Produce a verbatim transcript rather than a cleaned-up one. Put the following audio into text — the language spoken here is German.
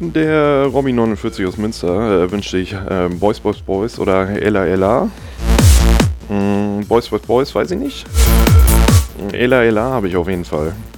Der Robby neunundvierzig aus Münster äh, wünscht sich äh, Boys, Boys, Boys oder Ella, Ella. Mm, Boys, Boys, Boys, weiß ich nicht. Ella, Ella habe ich auf jeden Fall.